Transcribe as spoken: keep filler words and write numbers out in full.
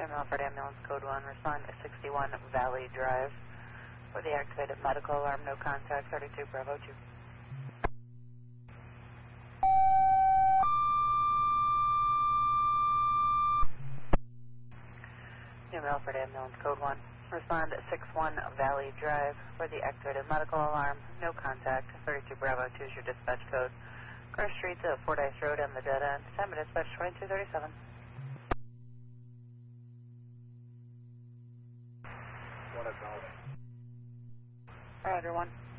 Milford Ambulance Code one, respond to sixty-one Valley Drive for the activated medical alarm, no contact, thirty-two Bravo two. New Milford Ambulance Code one, respond to sixty-one Valley Drive for the activated medical alarm, no contact, thirty-two Bravo two is your dispatch code. Car Street to Fordyce Road and the dead end, time of dispatch twenty-two thirty-seven. One acknowledged. Roger one.